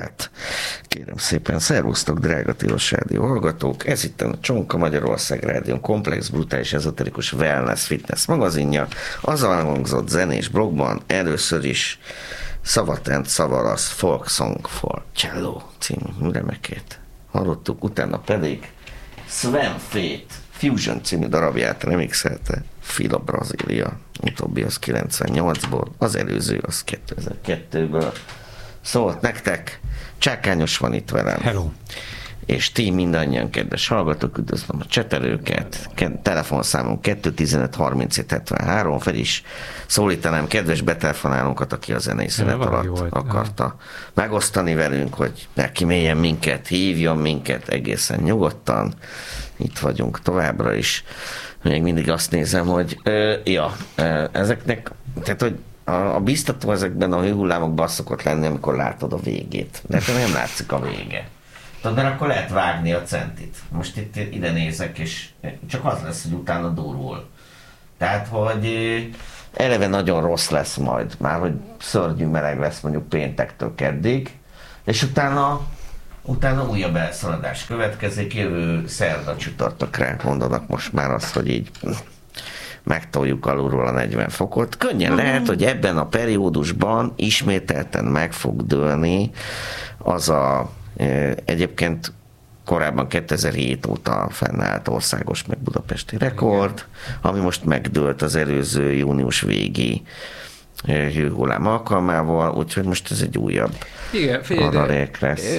Hát, kérem szépen, szervusztok, drága Tilos Rádió hallgatók! Ez itt a Csonka Magyarország Rádión komplex, brutális, ezoterikus wellness, fitness magazinja. Az elhangzott zenés blogban először is Szavatent Szavarasz Folk Song for Cello című remekét hallottuk, utána pedig Sven Fate Fusion című darabját remixelte Fila Brazília, utóbbi az 98-ból, az előző az 2002-ből. Szólt nektek, Csákányos van itt velem. Hello. És ti mindannyian, kedves hallgatók, üdvözlöm a csetelőket. Telefonszámunk 215-37-73, fel is szólítanám kedves betelefonálónkat, aki a zenei szünet alatt akarta megosztani velünk, hogy megkíméljen minket, hívjon minket egészen nyugodtan. Itt vagyunk továbbra is. Még mindig azt nézem, hogy ezeknek, tehát hogy a biztató ezekben a hőhullámokban az szokott lenni, amikor látod a végét. De nem látszik a vége. Tudod, mert akkor lehet vágni a centit. Most itt ide nézek, és csak az lesz, hogy utána durvul. Tehát, hogy eleve nagyon rossz lesz majd, már hogy szörnyű meleg lesz mondjuk péntektől keddig, és utána újabb elszaladás következik, jövő szerda csütörtökre mondanak most már azt, hogy így megtoljuk alulról a 40 fokot. Könnyen lehet, hogy ebben a periódusban ismételten meg fog dőlni az a egyébként korábban 2007 óta fennállt országos meg budapesti rekord, ami most megdőlt az előző június végi hőhullám alkalmával, úgyhogy most ez egy újabb adalék lesz.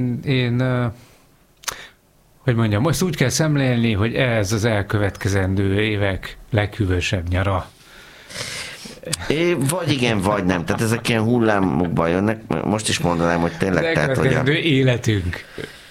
Hogy mondjam, most úgy kell szemlélni, hogy ez az elkövetkezendő évek leghűvösebb nyara. Vagy igen, vagy nem. Tehát ezek ilyen hullámokban jönnek. Most is mondanám, hogy tényleg... Az elkövetkezendő életünk.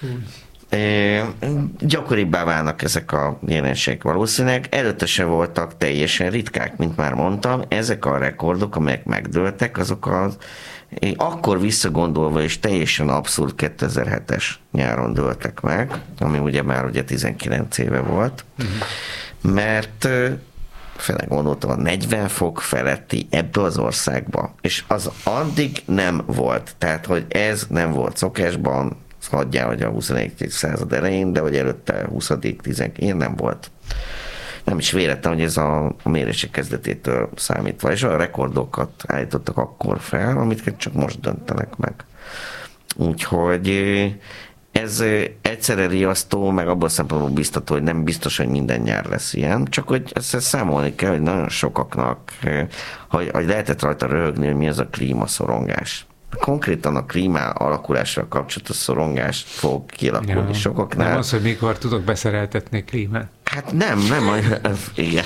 Gyakoribbá válnak ezek a jelenségek valószínűleg. Előtte se voltak teljesen ritkák, mint már mondtam. Ezek a rekordok, amelyek megdőltek, azok akkor visszagondolva is teljesen abszurd 2007-es nyáron dőltek meg, ami ugye már 19 éve volt. Mert fele gondoltam, a 40 fok feletti ebbe az országba, és az addig nem volt. Tehát, hogy ez nem volt szokásban, hagyjál, hogy a 21. század elején, de hogy előtte 20. 10. én nem volt. Nem is véletlen, hogy ez a mérések kezdetétől számítva, és olyan rekordokat állítottak akkor fel, amit csak most döntenek meg. Úgyhogy ez egyszerre riasztó, meg abban a szempontból biztató, hogy nem biztos, hogy minden nyár lesz ilyen, csak hogy ezt számolni kell, hogy nagyon sokaknak, hogy lehetett rajta röhögni, hogy mi az a klímaszorongás. Konkrétan a klíma alakulásra kapcsolatos szorongás fog kialakulni sokaknál. Nem az, hogy mikor tudok beszereltetni klímát. Hát nem, igen.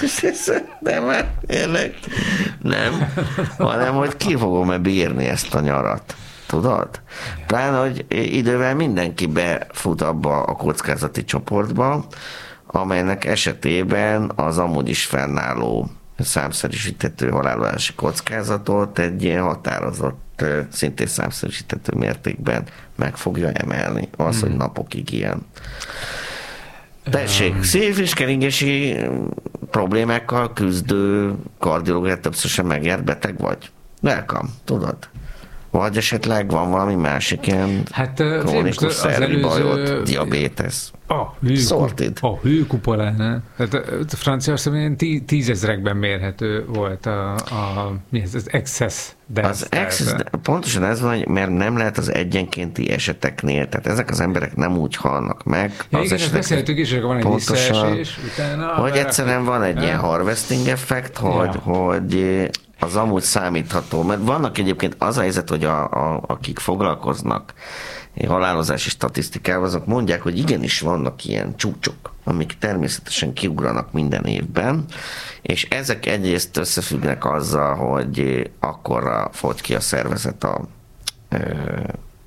Nem, hanem hogy ki fogom-e bírni ezt a nyarat. Tudod? Pláne, hogy idővel mindenki befut abba a kockázati csoportba, amelynek esetében az amúgy is fennálló számszerűsíthető halálozási kockázatot egy ilyen határozott, szintén számszerűsíthető mértékben meg fogja emelni. Az, hogy napokig ilyen. Tessék, szív- és keringési problémákkal küzdő kardiológiát többször sem megjárt beteg vagy? Welcome, tudod? Vagy esetleg van valami másik ilyen krónikus szervi bajod, diabétesz. A hőkupolán. Franciaországban 10 000-ekben mérhető volt az excess death. Az excess, pontosan ez van, mert nem lehet az egyenkénti eseteknél, tehát ezek az emberek nem úgy halnak meg. Ja, igen, ezt beszéltük is, hogy van egy visszaesés utána. Hogy egyszerűen van egy ilyen harvesting effekt, hogy az amúgy számítható, mert vannak egyébként az a helyzet, hogy akik foglalkoznak halálozási statisztikával, azok mondják, hogy igenis vannak ilyen csúcsok, amik természetesen kiugranak minden évben, és ezek egyrészt összefüggnek azzal, hogy akkorra fogy ki a szervezet a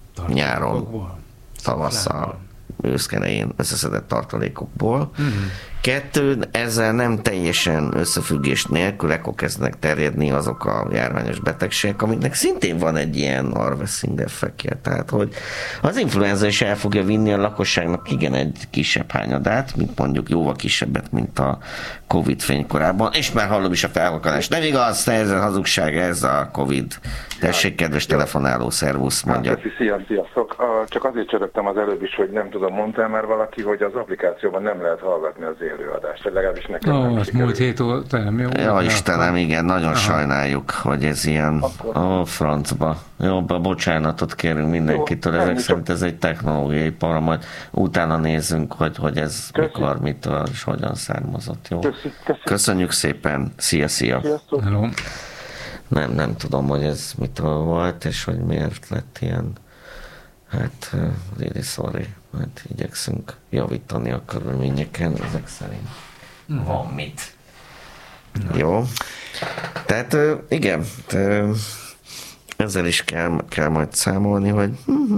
nyáron, tavasszal, őszkelején összeszedett tartalékokból, Kettő, ezzel nem teljesen összefüggés nélkül ekkor kezdenek terjedni azok a járványos betegségek, amiknek szintén van egy ilyen harvesting effektje. Tehát, hogy az influenza is el fogja vinni a lakosságnak igen egy kisebb hányadát, mint mondjuk jóval kisebbet, mint a Covid fénykorában, és már hallom is a felhakalást. Nem igaz, ez a hazugság, ez a Covid. Tessék, kedves telefonáló, szervusz, mondja. Sziasztok. Csak azért csörögtem az előbb is, hogy nem tudom, mondtál már valaki, hogy az applikációban nem lehet hallgatni az élőadást, vagy legalábbis nekem nem azt múlt hét óta nem jó. Ja, Istenem, igen, nagyon sajnáljuk, hogy ez ilyen francba. Jó, bocsánatot kérünk mindenkitől, ezek szerint ez egy technológiai para, majd utána nézzünk, hogy ez mikor, mitől és hogyan származott. Jó? Köszönjük szépen, szia! Hello. Nem tudom, hogy ez mitől volt, és hogy miért lett ilyen, hát really sorry, hát igyekszünk javítani a körülményeken, ezek szerint van mit. Jó. Tehát igen, ezzel is kell majd számolni, hogy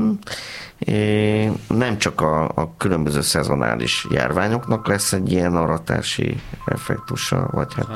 nem csak a különböző szezonális járványoknak lesz egy ilyen aratási effektusa, vagy hát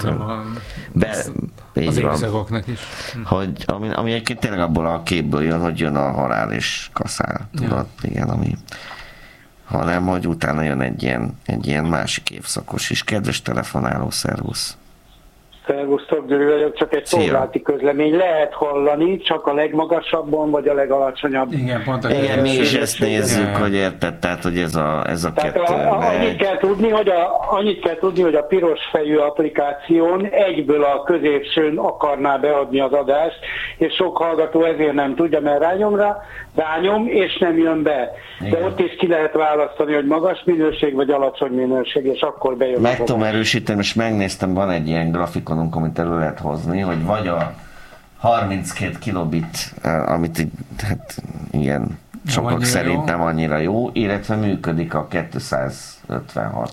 az évszakoknak is. Hogy, ami egyébként tényleg abból a képből jön, hogy jön a halál és kaszál, tudod, igen, hanem, hogy utána jön egy ilyen másik évszakos is. Kedves telefonáló, szervusz! Szervusztok, Gyuri vagyok, csak egy szolgálati közlemény. Lehet hallani, csak a legmagasabban, vagy a legalacsonyabb. Igen, mi is ezt nézzük, hogy érted, tehát, hogy ez a kettő. Annyit kell tudni, hogy a piros fejű applikáción egyből a középsőn akarná beadni az adást, és sok hallgató ezért nem tudja, mert rányom, és nem jön be. De igen. Ott is ki lehet választani, hogy magas minőség, vagy alacsony minőség, és akkor bejön. Meg tudom erősíteni, most megnéztem, van egy ilyen grafikonunk, amit elő lehet hozni, hogy vagy a 32 kilobit, amit hát igen, sokak szerint jó. Nem annyira jó, illetve működik a 256.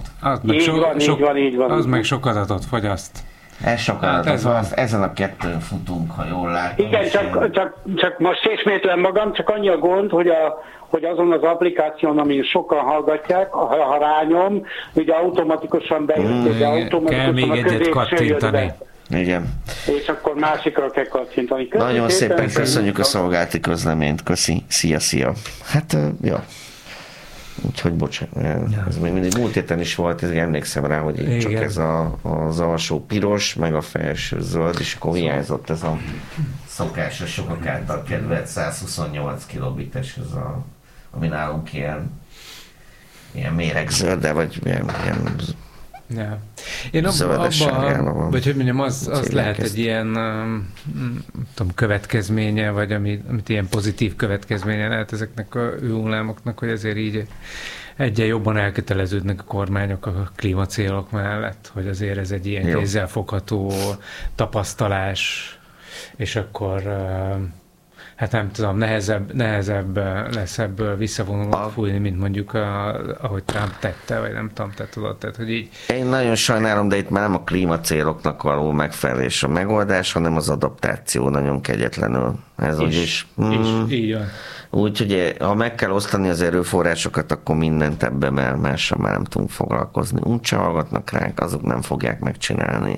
Így van. Az meg sok adatot fogyaszt. Ez sok adatot, ezen a kettőn futunk, ha jól látom. Igen, csak most ismétlem magam, csak annyi a gond, hogy azon az applikáción, amin sokan hallgatják, ha rányom, ugye automatikusan bejön, de automatikusan a középső jött be. Igen. És akkor másikra kell kattintani. Nagyon szépen köszönjük a szolgálati közleményt. Köszi. Szia. Hát, ja. Úgyhogy bocsánat, ez még mindig múlt héten is volt, emlékszem rá, hogy így csak ez az alsó piros, meg a felső zöld, és akkor hiányzott ez a szokásos, sokak által kedvelt 128 kilobites, ami nálunk ilyen méregzöld, de vagy ilyen ja. Én abban, vagy hogy mondjam, az lehet egy ilyen következménye, vagy amit ilyen pozitív következménye lehet ezeknek a hullámoknak, hogy ezért így egyen jobban elköteleződnek a kormányok a klímacélok mellett, hogy azért ez egy ilyen kézzelfogható tapasztalás, és akkor hát nem tudom, nehezebb lesz ebből visszavonulót fújni, mint mondjuk ahogy Trump tette, vagy nem tudom, te tudod, tehát hogy így. Én nagyon sajnálom, de itt már nem a klímacéloknak való megfelelés a megoldás, hanem az adaptáció nagyon kegyetlenül. Ez úgyis. Így van. Úgyhogy ha meg kell osztani az erőforrásokat, akkor mindent ebben, mert mással már nem tudunk foglalkozni. Úgyse hallgatnak ránk, azok nem fogják megcsinálni.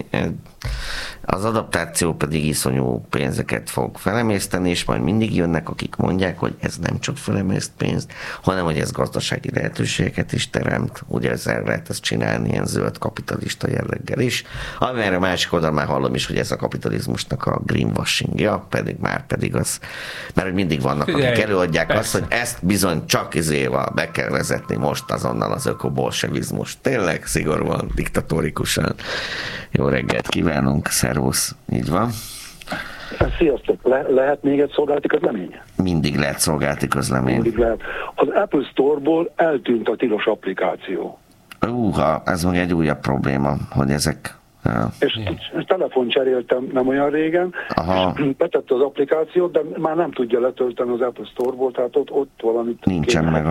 Az adaptáció pedig iszonyú pénzeket fog felemészteni, és majd mindig jönnek, akik mondják, hogy ez nem csak felemészt pénzt, hanem hogy ez gazdasági lehetőségeket is teremt. Ugye ezzel lehet ezt csinálni ilyen zöld kapitalista jelleggel is. Amire a másik oldal már hallom is, hogy ez a kapitalizmusnak a greenwashingja, pedig az, mert hogy mindig vannak, akik előadják azt, hogy ezt bizony csak izéval be kell vezetni most azonnal az ökobolsevizmus. Tényleg szigorúan, diktatórikusan. Jó reggelt kívánunk, szervusz, így van. Sziasztok, lehet még egy szolgálati közlemény? Mindig lehet szolgálati közlemény. Mindig lehet. Az Apple Store-ból eltűnt a tilos applikáció. Ez meg egy újabb probléma, hogy ezek... És telefon cseréltem nem olyan régen, és betette az applikációt, de már nem tudja letölteni az Apple Store-ból, tehát ott valamit nincsen meg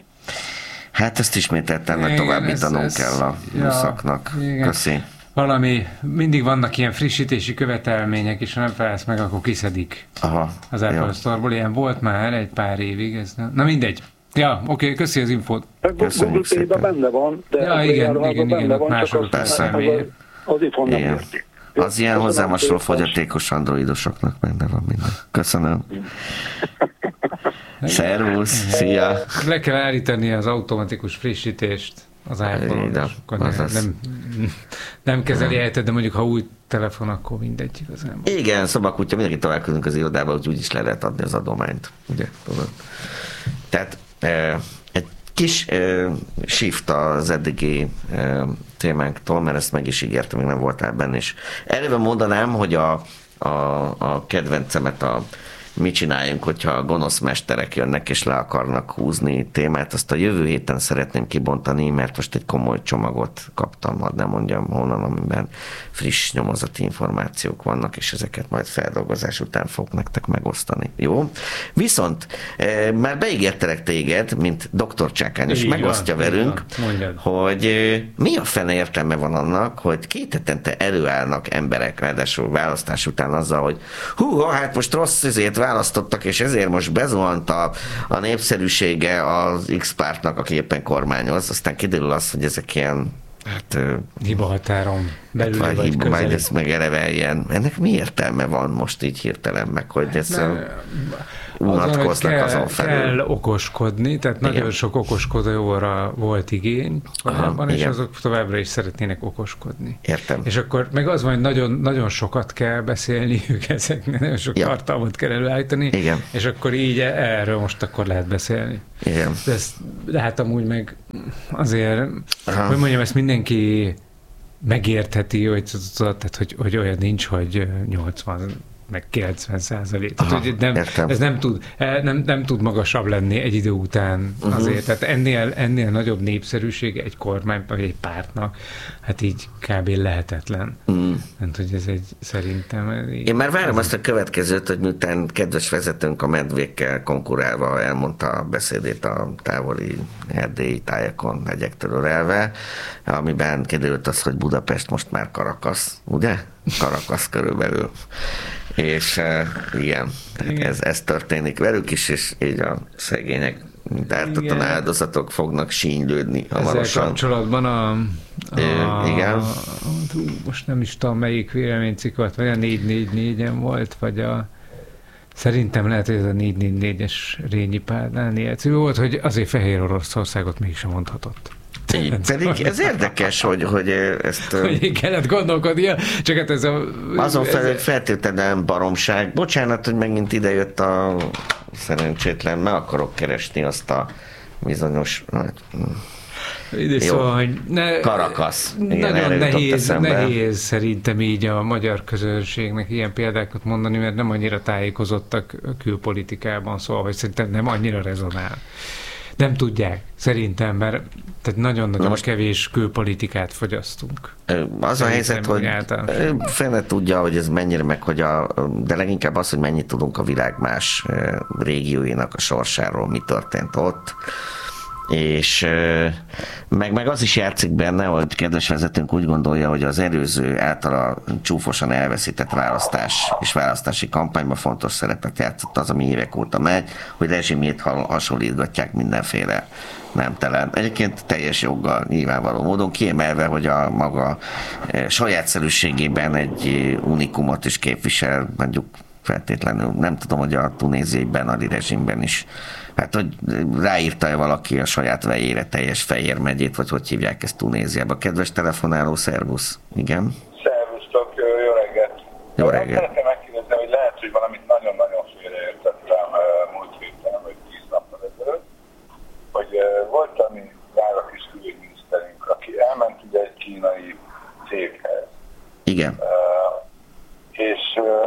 Hát ezt ismételten, hogy továbbítanunk kell a műszaknak. Köszi. Mindig vannak ilyen frissítési követelmények, és ha nem felelsz meg, akkor kiszedik az Apple Store-ból. Ilyen volt már egy pár évig. Na mindegy. Ja, oké, köszi az infót. Google Pay-ben benne van, de ja, igen, benne van, mások csak az iPhone nem érti. Az ilyen hozzám hasonló fogyatékos androidosoknak benne van minden. Köszönöm. Szervusz, szia! Le kell állítani az automatikus frissítést az iPhone-on. Nem kezeli helyet, de mondjuk ha új telefon, akkor mindegy igazán. Igen, szobakutya, mindenki találkozunk az irodában, hogy úgyis le lehet adni az adományt. Ugye? Tehát egy kis shift az eddigi témánktól, mert ezt meg is ígértem, még nem voltál benne, és előbb mondanám, hogy a kedvencemet mit csináljunk, hogyha a gonosz mesterek jönnek és le akarnak húzni témát, azt a jövő héten szeretném kibontani, mert most egy komoly csomagot kaptam, hadd nem mondjam honnan, amiben friss nyomozati információk vannak, és ezeket majd feldolgozás után fogok nektek megosztani. Jó? Viszont már beígértelek téged, mint Dr. Csákány, és megosztja velünk, hogy mi a fene értelme van annak, hogy 2 hetente előállnak emberek, ráadásul választás után azzal, hogy hát most rossz ezért választottak, és ezért most bezuhant a népszerűsége az X-pártnak, aki éppen kormányoz. Aztán kiderül az, hogy ezek ilyen hibahatáron belül vagy közeli. Majd ez meg eleve ilyen. Ennek mi értelme van most így hirtelen meg, hogy ez unatkoznak azon felül. Kell okoskodni, tehát igen. Nagyon sok okoskodóra volt igény korábban, és azok továbbra is szeretnének okoskodni. Értem. És akkor meg az van, hogy nagyon, nagyon sokat kell beszélniük ezeknek, nagyon sok tartalmat kell előállítani, igen. És akkor így erről most akkor lehet beszélni. Igen. De hát amúgy meg azért, hogy mondjam, ezt mindenki megértheti, hogy olyan nincs, hogy 80 meg 90%. Ez nem tud magasabb lenni egy idő után azért. Tehát ennél nagyobb népszerűség egy kormány, vagy egy pártnak, hát így kb. Lehetetlen. Hát, hogy ez szerintem... Én már várom azt a következőt, hogy miután kedves vezetőnk a medvékkel konkurálva elmondta a beszédét a távoli erdélyi tájakon, hegyektől ölelve, amiben kiderült az, hogy Budapest most már Caracas, ugye? Caracas körülbelül. És igen, ez történik velük is, és így a szegények, mint ártatlan áldozatok fognak sínylődni hamarosan. Ezzel kapcsolatban igen. Most nem is tudom, melyik véleménycikk volt, vagy a 444-en volt, vagy szerintem lehet, hogy ez a 444-es Rényi Pálnál volt, hogy azért Fehér Oroszországot mégsem mondhatott. Pedig ez érdekes, hogy ezt... Hogy kellett gondolkodnia, csak hát ez a... Azon feltétlenül baromság. Bocsánat, hogy megint idejött a szerencsétlen, meg akarok keresni azt a bizonyos... Szóval, hogy Caracas. Nagyon nehéz szerintem így a magyar közönségnek ilyen példákat mondani, mert nem annyira tájékozottak külpolitikában, szóval, hogy szerintem nem annyira rezonál. Nem tudják, szerintem, mert tehát nagyon-nagyon kevés külpolitikát fogyasztunk. Az a helyzet, hogy fene tudja, hogy ez mennyire meg, hogy de leginkább az, hogy mennyit tudunk a világ más régióinak a sorsáról, mi történt ott. És meg az is játszik benne, hogy kedves vezetőnk úgy gondolja, hogy az előző általa csúfosan elveszített választás és választási kampányban fontos szerepet játszott az, ami évek óta megy, hogy rezsimjét hasonlítgatják mindenféle nemtelen. Egyébként teljes joggal, nyilvánvaló módon kiemelve, hogy a maga sajátszerűségében egy unikumot is képvisel, mondjuk feltétlenül. Nem tudom, hogy a tunéziai Ben Ali rezsimben is. Hát, hogy ráírta-e valaki a saját vejére teljes Fejér megyét, vagy hogy hívják ezt Tunéziába. Kedves telefonáló, szervusz. Igen? Szervusztok, jó reggelt. Jó reggelt. Szeretném megkérdezni, hogy lehet, hogy valamit nagyon-nagyon félreértettem múlt héten, vagy 10 nappal ezelőtt, hogy volt a mi drága kis külügyminiszterünk, aki elment ugye egy kínai céghez. Igen. És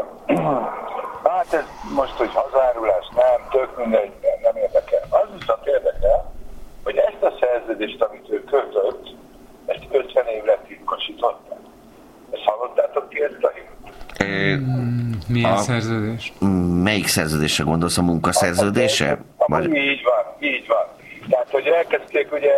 hát ez most, hogy hazárulás, nem, tök mindegy, nem érdekel. Az viszont érdekel, hogy ezt a szerződést, amit ő kötött, ezt 50 évre titkosították. Ezt hallottátok ki ezt a hírt? Milyen szerződés? Melyik szerződésre gondolsz, a munkaszerződése? Így van. Tehát, hogy elkezdték ugye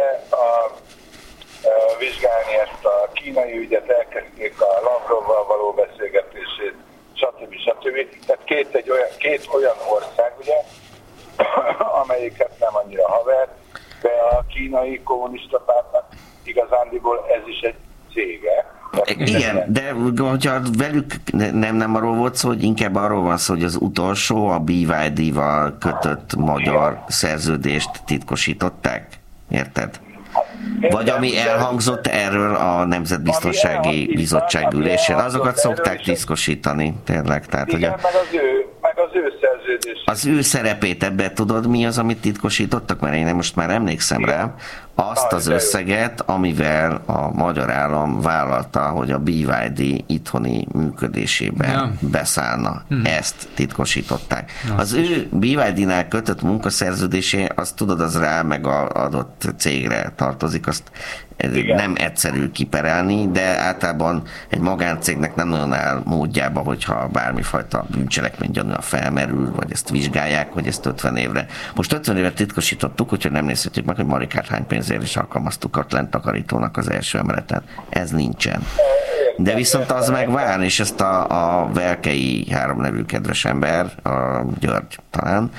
vizsgálni ezt a kínai ügyet, elkezdték a Lavrovval való beszélgetését, stb. Tehát két olyan ország, ugye, amelyiket nem annyira haver, de a kínai kommunista pártnak igazándiból ez is egy cége. Igen, de hogyha velük nem arról volt szó, hogy inkább arról van szó, hogy az utolsó, a BYD-val kötött magyar szerződést titkosították, érted? Vagy ami elhangzott erről a Nemzetbiztonsági Bizottság ülésén, azokat szokták titkosítani, tényleg. Tehát, igen, meg az ő szerződés. Az ő szerepét ebben tudod, mi az, amit titkosítottak? Mert én most már emlékszem rá. Azt az összeget, amivel a magyar állam vállalta, hogy a BYD itthoni működésében beszállna. Ezt titkosították. Az ő BYD-nál kötött munkaszerződésé, azt tudod, az rá meg a adott cégre tartozik, azt nem egyszerű kiperelni, de általában egy magáncégnek nem nagyon áll módjába, hogyha bármifajta bűncselekmény gyanúja felmerül, vagy ezt vizsgálják, hogy ezt 50 évre. Most 50 évre titkosítottuk, úgyhogy nem nézhetjük meg, hogy Marikát hány pénzért is alkalmaztuk a lentakarítónak az első emeleten. Ez nincsen. De viszont az megvár, és ezt a Velkei 3 nevű kedves ember, a György talán,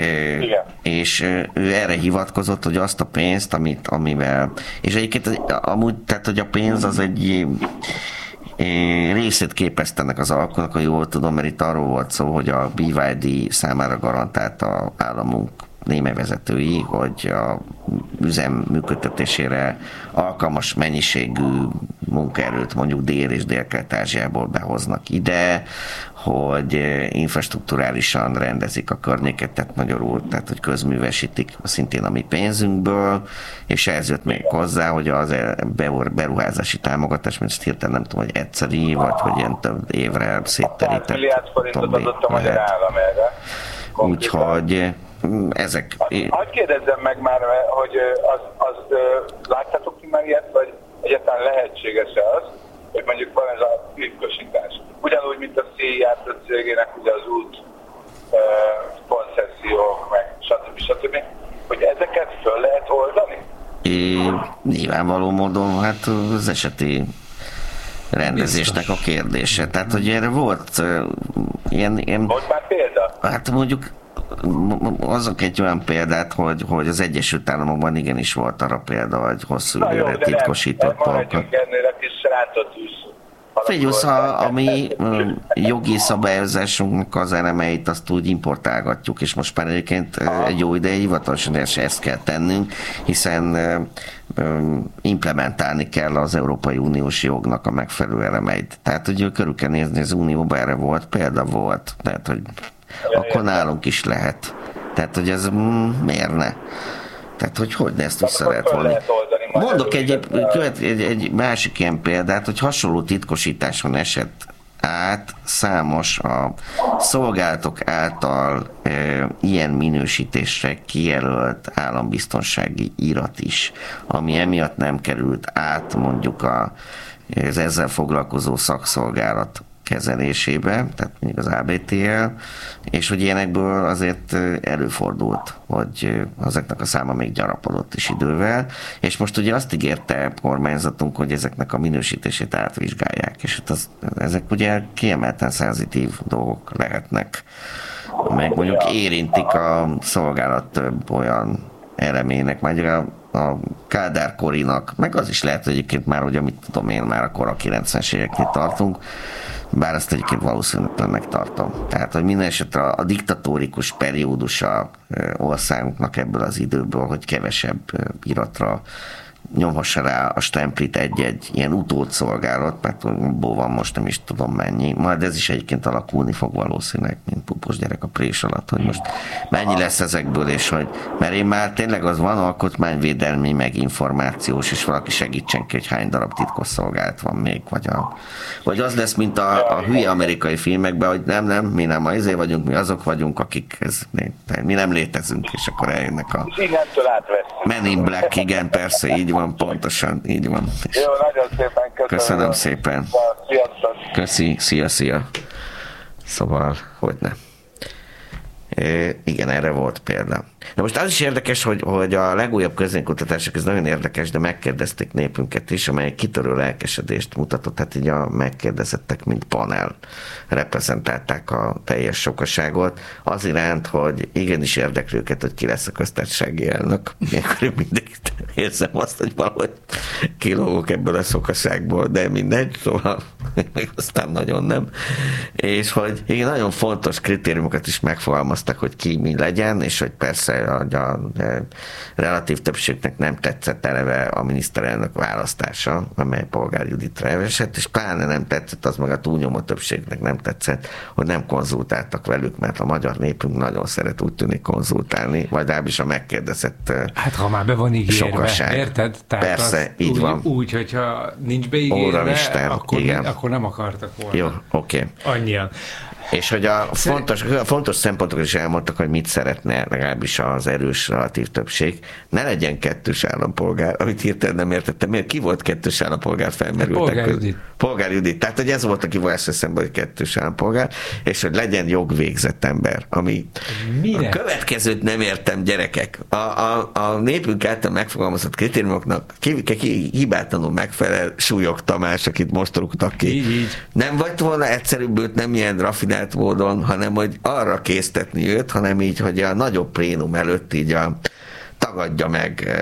és ő erre hivatkozott, hogy azt a pénzt, amivel, és egyébként amúgy, tehát, hogy a pénz az egy részét képezte ennek az alkunak, ha jól tudom, mert itt arról volt szó, hogy a BYD számára garantálta államunk némely vezetői, hogy a üzem működtetésére alkalmas mennyiségű munkaerőt mondjuk Dél- és Dél-Kelet-Ázsiából behoznak ide, hogy infrastrukturálisan rendezik a környéket, tehát magyarul, tehát hogy közművesítik szintén a mi pénzünkből, és ez jött még hozzá, hogy az beruházási támogatás, mert ezt hirtelen nem tudom, hogy egyszeri, vagy hogy ilyen több évre szétterített. 100 milliárd forintot adott a magyar állam erre. Úgyhogy ezek... Hadd kérdezzem meg már, hogy azt láttátok ti már ilyet, vagy egyáltalán lehetséges-e az, hogy mondjuk van ez a titkosítás. Ugyanúgy, mint a szénjártó cégének ugye az út koncessziók, meg stb. Hogy ezeket föl lehet oldani? Nyilvánvaló módon, hát az eseti rendezésnek a kérdése. Tehát, hogy erre volt ilyen... Volt már példa? Hát mondjuk azok egy olyan példát, hogy az Egyesült Államokban igenis volt arra példa, hogy hosszú időre titkosított dolgokat. Figyelsz, a mi jogi szabályozásunknak az elemeit azt úgy importálgatjuk, és most már egyébként egy jó ideje hivatalosan ezt kell tennünk, hiszen implementálni kell az Európai Uniós jognak a megfelelő elemeit. Tehát, hogy körül kell nézni, az Unióban erre példa volt. Tehát, hogy akkor nálunk is lehet. Tehát, hogy ez miért ne? Tehát, hogy ne ezt vissza lehet volni. Mondok egy másik ilyen példát, hogy hasonló titkosításon esett át számos a szolgálatok által ilyen minősítésre kijelölt állambiztonsági irat is, ami emiatt nem került át mondjuk az ezzel foglalkozó szakszolgálat kezelésébe, tehát mondjuk az ABTL, és hogy ilyenekből azért előfordult, hogy azoknak a száma még gyarapodott is idővel, és most ugye azt ígérte a kormányzatunk, hogy ezeknek a minősítését átvizsgálják, és ezek ugye kiemelten szenzitív dolgok lehetnek, meg mondjuk érintik a szolgálat több olyan elemének, majd a Kádár korinak, meg az is lehet, hogy egyébként már, hogy amit tudom én, már akkor a 90-es éveknél tartunk, bár azt egyébként valószínűtlennek tartom. Tehát, hogy minden esetre a diktatórikus periódusa országunknak ebből az időből, hogy kevesebb iratra nyomhassa rá a stemplit egy-egy ilyen utódszolgálat, mert abból van most nem is tudom mennyi. Majd ez is egyébként alakulni fog valószínűleg, mint pupos gyerek a prés alatt, hogy most mennyi lesz ezekből, és hogy, mert én már tényleg az van alkotmányvédelmi, meg információs, és valaki segítsen ki, hogy hány darab titkosszolgálat van még, vagy az lesz, mint a hülye amerikai filmekben, hogy nem, mi nem azért vagyunk, mi azok vagyunk, akik mi nem létezünk, és akkor eljönnek a Men in Black, igen, persze, így van, pontosan, így van. Jó, nagyon szépen köszönöm szépen. Köszi, szia. Szóval, hogyne. Igen, erre volt példa. Na most az is érdekes, hogy a legújabb közvéleménykutatások, ez nagyon érdekes, de megkérdezték népünket is, amely kitörő lelkesedést mutatott, tehát így a megkérdezettek, mint panel reprezentálták a teljes sokaságot, az iránt, hogy igenis érdekli őket, hogy ki lesz a köztársasági elnök. Ilyenkor mindig érzem azt, hogy valahogy kilógok ebből a sokaságból, de mindegy, szóval még aztán nagyon nem. És hogy igen, nagyon fontos kritériumokat is megfogalmaztak, hogy ki mi legyen, és hogy persze a relatív többségnek nem tetszett eleve a miniszterelnök választása, amely Polgár Juditra esett, és pláne nem tetszett, az meg a túlnyomó többségnek nem tetszett, hogy nem konzultáltak velük, mert a magyar népünk nagyon szeret úgy tűnik konzultálni, vagy legalábbis a megkérdezett hát ha már be van ígérve, sokaság. Érted? Tehát persze, így úgy, van. Úgy, hogyha nincs beígérve, Isten, akkor nem akartak volna. Jó, oké. Annyian. És hogy a fontos szempontok is elmondtak, hogy mit szeretne legalábbis az erős relatív többség. Ne legyen kettős állampolgár, amit hirtelen nem értettem. Miért ki volt kettős állampolgár felmerültek? Polgár Judit. Tehát, hogy ez volt a kiválás eszembe, hogy kettős állampolgár, és hogy legyen jogvégzett ember, ami mire? A következőt nem értem, gyerekek. A népünk által megfogalmazott kritériumoknak hibátlanul megfelel Súlyog Tamás, akit most rúgtak ki. Így. Nem volt volna egyszerűbb őt nem ilyen rafinált módon, hanem hogy arra késztetni őt, hanem így, hogy a nagyobb plénum előtt így tagadja meg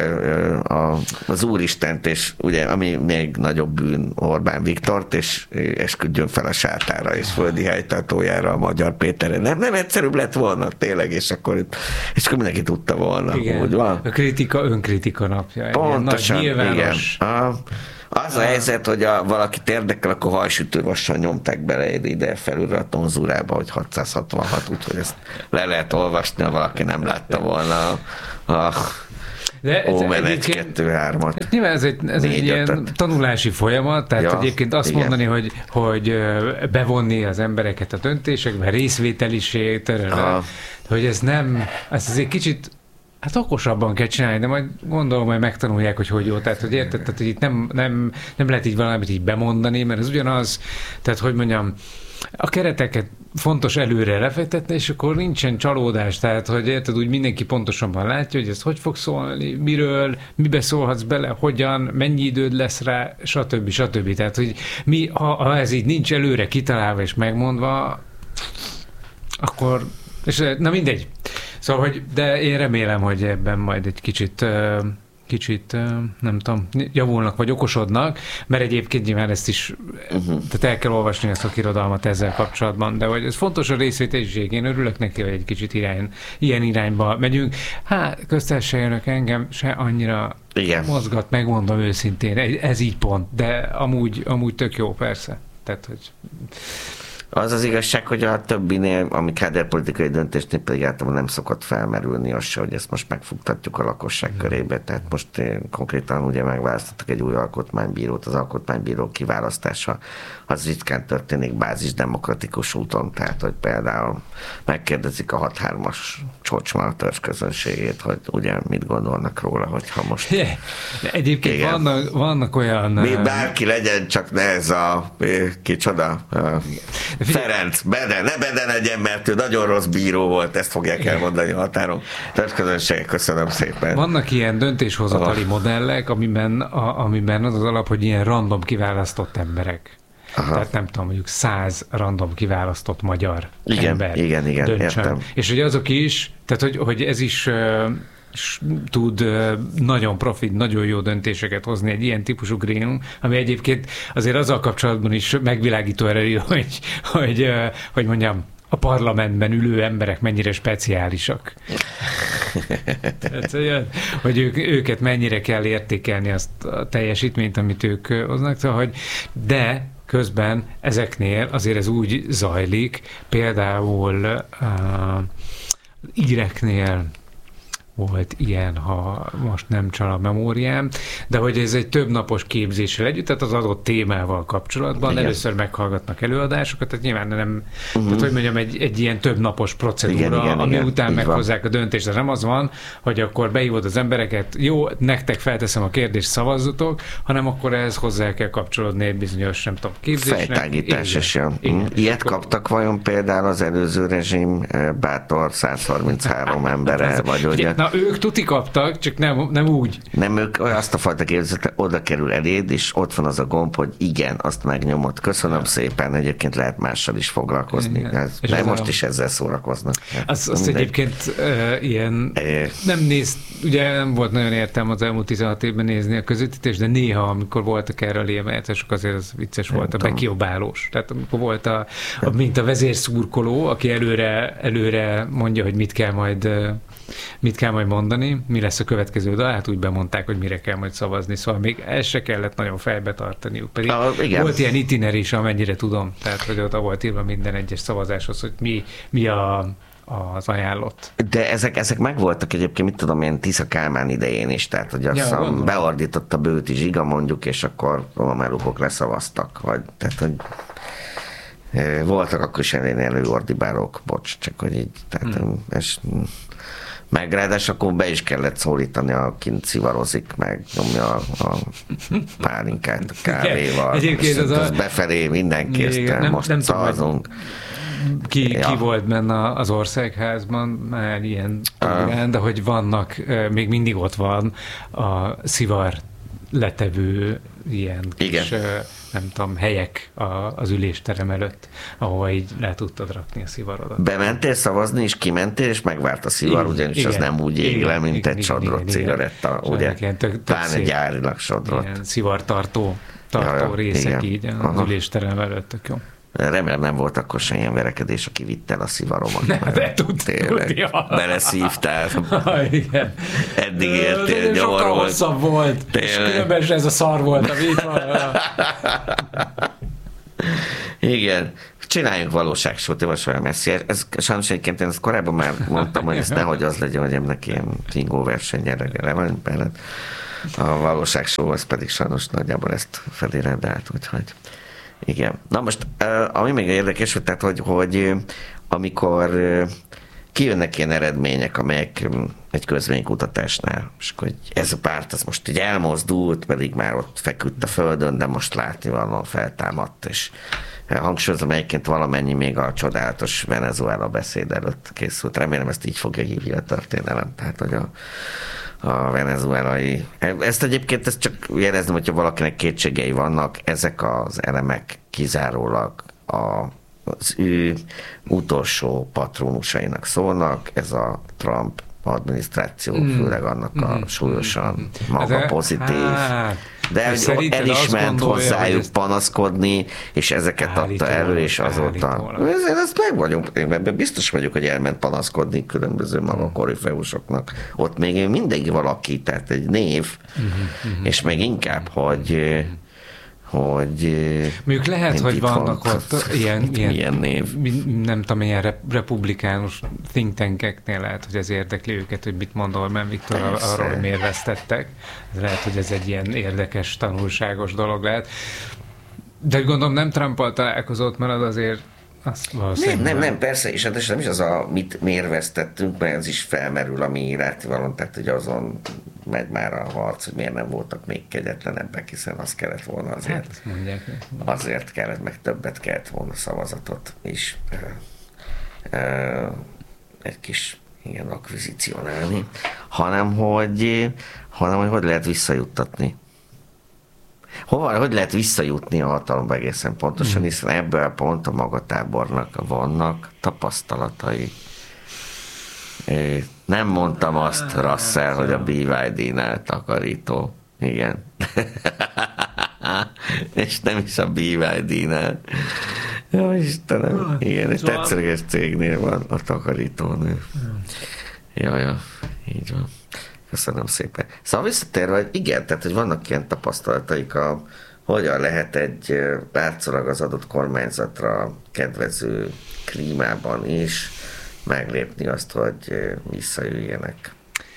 az Úristent, és ugye, ami még nagyobb bűn, Orbán Viktort, és esküdjön fel a sátára, és földi helytartójára a Magyar Péterre. Nem egyszerűbb lett volna, tényleg, és akkor mindenki tudta volna. Igen. Úgy van. A önkritika napja. Pontosan, igen. Az a helyzet, hogy valakit érdekel, akkor hajsütővassal nyomták bele ide felülre a tonzúrába, hogy 666, úgyhogy ezt le lehet olvasni, ha valaki nem látta volna a Ómen 1-2-3-at. Nyilván ez egy ilyen tanulási folyamat, tehát egyébként azt igen. mondani, hogy bevonni az embereket a döntésekbe, részvételiség, hogy ez azért kicsit hát okosabban kell csinálni, de majd gondolom, hogy megtanulják, hogy jó. Tehát, hogy érted, tehát, hogy itt nem lehet így valamit így bemondani, mert ez ugyanaz, tehát, hogy mondjam, a kereteket fontos előre lefektetni, és akkor nincsen csalódás, tehát, hogy érted, úgy mindenki pontosabban látja, hogy ez hogy fog szólni, miről, mibe szólhatsz bele, hogyan, mennyi időd lesz rá, stb. Tehát, hogy ha ez így nincs előre kitalálva és megmondva, akkor, és na mindegy. Szóval, de én remélem, hogy ebben majd egy kicsit nem tudom, javulnak, vagy okosodnak, mert egyébként nyilván ezt is, tehát el kell olvasni ezt a szakirodalmat ezzel kapcsolatban, de hogy ez fontos a részvételiség, én örülök neki, hogy egy kicsit ilyen irányba megyünk. Köztársaságnak engem se annyira mozgat, megmondom őszintén, ez így pont, de amúgy tök jó, persze. Tehát, hogy... Az az igazság, hogy a többinél, ami káderpolitikai döntésnél pedig általában nem szokott felmerülni az se, hogy ezt most megfogtatjuk a lakosság körébe. Tehát most konkrétan ugye megválasztottak egy új alkotmánybírót, az alkotmánybíró kiválasztása az ritkán történik bázisdemokratikus úton, tehát hogy például megkérdezik a 6-3-as Csocsma törzsközönségét, hogy ugye mit gondolnak róla, hogyha most... Egyébként vannak olyan... Bárki legyen, csak ne ez a kicsoda... Ferenc, ne Bede legyen, mert ő nagyon rossz bíró volt, ezt fogják elmondani a határon. Törzsközönség, köszönöm szépen. Vannak ilyen döntéshozatali modellek, amiben az alap, hogy ilyen random kiválasztott emberek. Aha. Tehát nem tudom, mondjuk 100 random kiválasztott magyar ember. Igen, döntsön. Értem. És hogy azok is, tehát hogy ez is tud nagyon profit, nagyon jó döntéseket hozni egy ilyen típusú grémium, ami egyébként azért azzal kapcsolatban is megvilágító erejű, hogy mondjam, a parlamentben ülő emberek mennyire speciálisak. Tehát, hogy őket mennyire kell értékelni azt a teljesítményt, amit ők hoznak, szóval, de közben ezeknél azért ez úgy zajlik, például íreknél, volt ilyen, ha most nem csal a memóriám, de hogy ez egy több napos képzéssel együtt, tehát az adott témával kapcsolatban igen. Először meghallgatnak előadásokat, tehát nyilván nem, tehát hogy mondjam, egy ilyen több napos procedúra, igen, ami után meghozzák a döntést, de nem az van, hogy akkor behívod az embereket, jó, nektek felteszem a kérdést, szavazzatok, hanem akkor ehhez hozzá kell kapcsolódni egy bizonyos, nem tudom, képzésnek. Fejtágítás is jön. Ilyet kaptak vajon például az előző rezsim bátor 133 embere, vagy ugye? Na, ők tuti kaptak, csak nem úgy. Nem, ők azt a fajta képzetet oda kerül eléd, és ott van az a gomb, hogy igen, azt megnyomod. Köszönöm szépen, egyébként lehet mással is foglalkozni. De most is ezzel szórakoznak. Azt egyébként ilyen ugye nem volt nagyon értelme az elmúlt 16 évben nézni a közvetítést, de néha, amikor voltak erre a lémelyetesek, azért az vicces volt, a bekiabálós. Tehát amikor volt mint a vezérszurkoló, aki előre mondja, hogy mit kell majd mondani, mi lesz a következő dal, hát úgy bemondták, hogy mire kell majd szavazni, szóval még ezt se kellett nagyon fejbe tartaniuk, pedig volt ilyen itiner is, amennyire tudom, tehát hogy ott volt írva minden egyes szavazáshoz, hogy mi az ajánlott. De ezek megvoltak egyébként, mit tudom én, Tisza Kálmán idején is, tehát hogy azt beordította Bőti Zsiga mondjuk, és akkor romelukok leszavaztak, vagy tehát hogy voltak akkor is előordibálók, bocs, csak hogy így, tehát meg ráadásul akkor be is kellett szólítani, akint szivarozik, meg nyomja a pálinkát a kávéval. Egyébként az befelé mindenki ezt most szavazunk. Ki volt benne az országházban, már ilyen de hogy vannak, még mindig ott van a szivar letevő ilyen kis, nem tudom, helyek az ülésterem előtt, ahova így le tudtad rakni a szivarodat. Bementél szavazni, és kimentél, és megvárt a szivar, ugyanis igen, az nem úgy ég le, mint egy sodrott cigaretta, ugye? Pláne gyárilag sodrott. Ilyen szivartartó részek igen. Így az ülésterem előtt, tök jó. Remélem nem volt akkor se ilyen verekedés, aki vitt el a szivaromat. De tudja. Beleszívtál. Igen. Eddig értél, nyomor sokkal hosszabb volt. Tényleg. És különben is ez a szar volt, ami itt van. Igen. Csináljunk valóságsót, javasolja Messzi. Ez sajnos egyébként én ezt korábban már mondtam, hogy ez nehogy az legyen, hogy ennek ilyen tingó versenyre van benned. A valóságsó az pedig sajnos nagyjából ezt felérendelt, úgyhogy igen. Na most, ami még érdekes, tehát, hogy amikor kijönnek ilyen eredmények, amelyek egy közvénykutatásnál, és hogy ez a párt az most így elmozdult, pedig már ott feküdt a földön, de most látni valóan feltámadt, és hangsúlyozom, egyébként valamennyi még a csodálatos Venezuela beszéd előtt készült. Remélem ezt így fogja hívni a történelem, tehát, hogy a venezuelai. Ezt egyébként ezt csak jelezném, hogyha valakinek kétségei vannak, ezek az elemek kizárólag az ő utolsó patronusainak szólnak, ez a Trump adminisztráció, főleg annak a súlyosan maga pozitív. De hogy elismert hozzájuk panaszkodni, és ezeket adta elő, és azóta. Én ezt meg vagyok, én biztos vagyok, hogy elment panaszkodni különböző maga korifeusoknak. Ott még mindig valaki, tehát egy név, és még inkább, hogy mondjuk lehet, hogy vannak ott ilyen név. Nem tudom, ilyen republikánus think tankeknél lehet, hogy ez érdekli őket, hogy mit mond Orbán Viktor arról, hogy miért vesztettek. Lehet, hogy ez egy ilyen érdekes, tanulságos dolog lehet. De gondolom nem Trumpal találkozott, mert az azért Nem, persze, és hát nem is az miért vesztettünk, mert ez is felmerül, ami látnivalóan, tehát hogy azon megy már a harc, hogy miért nem voltak még kegyetlenebbek, hiszen az kellett volna azért. Hát, azért kellett, meg többet kellett volna szavazatot is egy kis ilyen akvizícionálni, hanem hogy lehet visszajuttatni. Hogy lehet visszajutni a hatalomba egészen pontosan, hiszen ebből pont a maga tábornak vannak tapasztalatai. Nem mondtam azt, Russell, hogy a BYD-nál takarító. Igen. És nem is a BYD-nál. Jó, Istenem. Igen, egy tetszőleges cégnél van a takarítónő. Ja, így van. Köszönöm szépen. Szóval visszatérve, hogy igen, tehát hogy vannak ilyen tapasztalataik, hogyan lehet egy látszólag az adott kormányzatra kedvező klímában is meglépni azt, hogy visszajöjjenek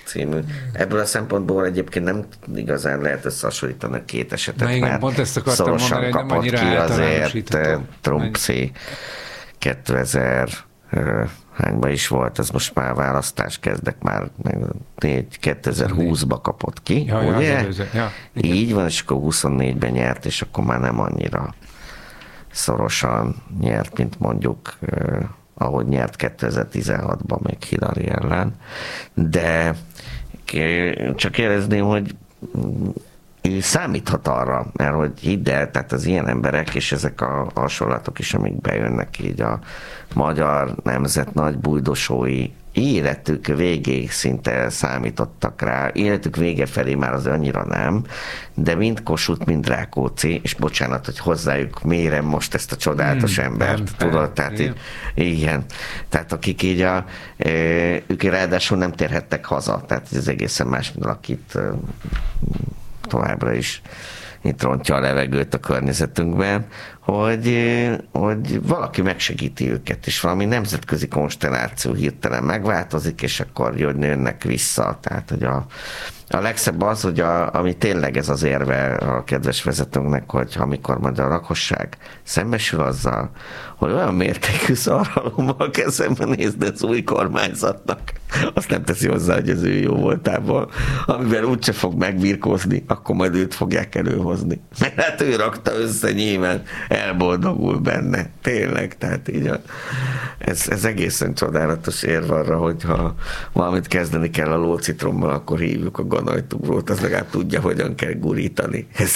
című. Ebből a szempontból egyébként nem igazán lehet összehasonlítani a két esetet, igen, mert pont ezt akartam szorosan mondani, kapott ki azért Trumpszi 2000 hányban is volt, ez most már választás kezdek, már 2020-ba kapott ki, ugye? Így van, és akkor 24-ben nyert, és akkor már nem annyira szorosan nyert, mint mondjuk ahogy nyert 2016-ban még Hillary ellen. De csak érezném, hogy számíthat arra, mert hogy hidd el, tehát az ilyen emberek, és ezek a hasonlatok is, amik bejönnek így a magyar nemzet nagy bújdosói, életük végéig szinte számítottak rá, életük vége felé már az annyira nem, de mind Kossuth, mind Rákóczi, és bocsánat, hogy hozzájuk mérem most ezt a csodálatos embert, tudod, tehát így, igen, tehát akik így ők ráadásul nem térhettek haza, tehát ez egészen más, mint akit továbbra is itt rontja a levegőt a környezetünkben, hogy valaki megsegíti őket, és valami nemzetközi konstelláció hirtelen megváltozik, és akkor jönnek vissza. Tehát, hogy a legszebb az, hogy ami tényleg ez az érve a kedves vezetőnknek, hogy amikor majd a lakosság szembesül azzal, hogy olyan mértékű szarhalommal kell szembenézni az új kormányzatnak, azt nem teszi hozzá, hogy az ő jó voltából, amivel úgyse fog megbirkózni, akkor majd őt fogják előhozni. Mert hát ő rakta össze, nyilván elboldogul benne. Tényleg, tehát így ez egészen csodálatos érv arra, hogyha valamit kezdeni kell a lócitrommal, akkor hívjuk a ganajtugrót, az legalább tudja, hogyan kell gurítani. Ez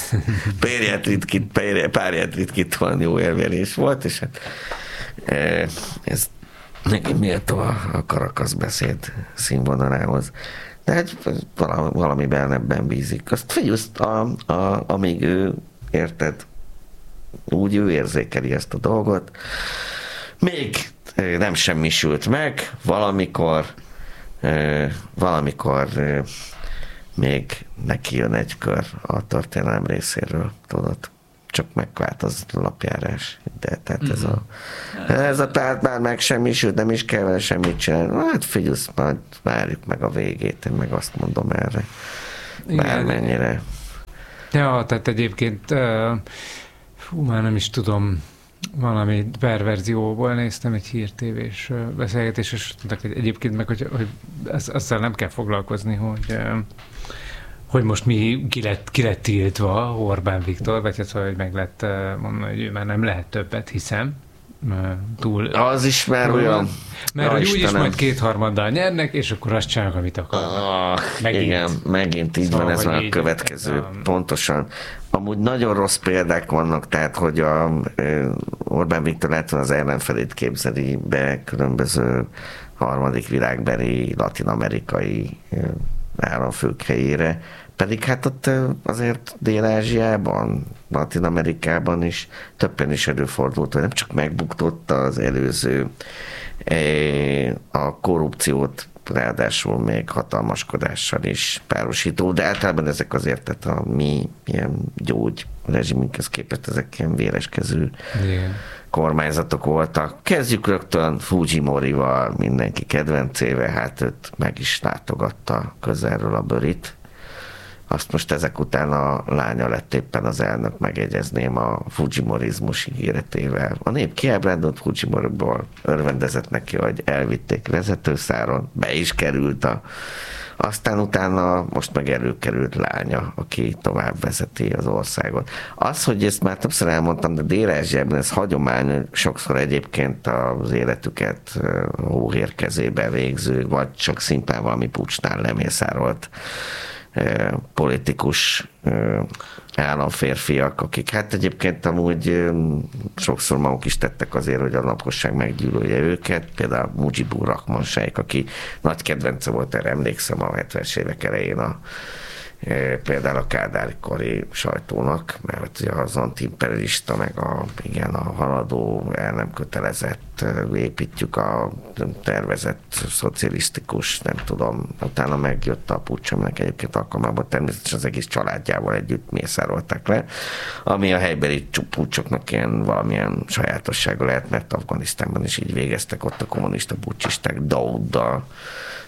párját ritkítóan jó érvelés volt, és hát ez neki méltó a Karakasz beszéd színvonalához. De hát valamiben ebben bízik. Azt figyelj, amíg ő, érted, úgy ő érzékeli ezt a dolgot, még nem semmisült meg, valamikor még neki jön egy kör a történelem részéről, tudod, csak megváltozott a lapjárás. De tehát ez a párt már megsemmisült, nem is kell vele semmit csinálni. Hát figyelj, majd várjuk meg a végét, én meg azt mondom erre. Bármennyire. Ja, tehát egyébként már nem is tudom, valami perverzióból néztem egy hírtévés beszélgetés, és mondták, hogy egyébként meg, hogy azzal nem kell foglalkozni, hogy most ki lett tiltva Orbán Viktor, vagy hát, hogy meg lett mondani, hogy ő már nem lehet többet, hiszem. Túl. Az is már olyan. Mert hogy úgyis majd 2/3 nyernek, és akkor azt csinálnak, amit akarnak. Igen, megint így van, ez már a következő. Pontosan. Amúgy nagyon rossz példák vannak, tehát, hogy Orbán Viktor lehet, az ellenfelét képzeli be különböző harmadik világbeli, latin-amerikai államfők helyére, pedig hát ott azért Dél-Ázsiában, Latin-Amerikában is többen is előfordult, hogy nem csak megbuktotta az előző a korrupciót, ráadásul még hatalmaskodással is párosító, de általában ezek azért, tehát a mi ilyen gyógyrezsiminkhez képest ezek ilyen véreskező kormányzatok voltak. Kezdjük rögtön Fujimorival, mindenki kedvencével, hát őt meg is látogatta közelről a bőrit. Azt most ezek után a lánya lett éppen az elnök, megjegyezném, a fujimorizmus ígéretével. A nép kiábrándult Fujimoriból, örvendezett neki, hogy elvitték vezetőszáron, be is került aztán utána most meg előkerült lánya, aki tovább vezeti az országot. Az, hogy ezt már többször elmondtam, de Dél-Ázsiában ez hagyomány, sokszor egyébként az életüket hóhér kezébe végző, vagy csak szimplán valami pucsnál lemészárolt politikus államférfiak, akik hát egyébként amúgy sokszor maguk is tettek azért, hogy a lakosság meggyűlölje őket, például Mujibur Rahman Sheikh, aki nagy kedvence volt, erre emlékszem a 70-es évek elején például a Kádár-kori sajtónak, mert ugye az antiimperialista, meg a haladó, el nem kötelezett, építjük a tervezett szocialisztikus, nem tudom, utána megjött a puccs, aminek egyébként alkalmában természetesen az egész családjával együtt mészárolták le, ami a helybeli puccsoknak ilyen valamilyen sajátossága lehet, mert Afganisztánban is így végeztek ott a kommunista puccsisták Dauddal,